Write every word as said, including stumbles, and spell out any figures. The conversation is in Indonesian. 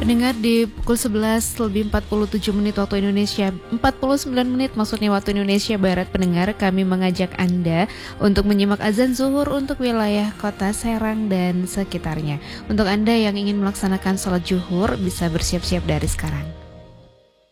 Pendengar, di pukul sebelas lebih empat puluh tujuh menit waktu Indonesia, empat puluh sembilan menit maksudnya waktu Indonesia Barat, pendengar, kami mengajak Anda untuk menyimak azan zuhur untuk wilayah kota Serang dan sekitarnya. Untuk Anda yang ingin melaksanakan sholat zuhur bisa bersiap-siap dari sekarang.